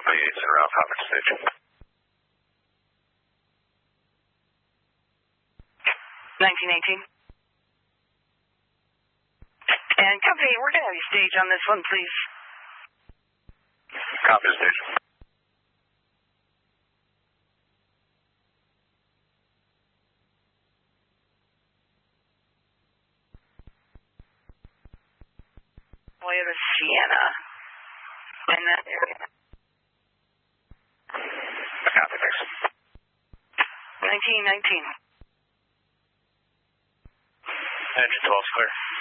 Company 8's en route, Hopkins Station. 1918. And Company, we're going to have you stage on this one, please. Copy station. Toyota Sienna. In that area. Copy, thanks. 1919. Engine 12's clear.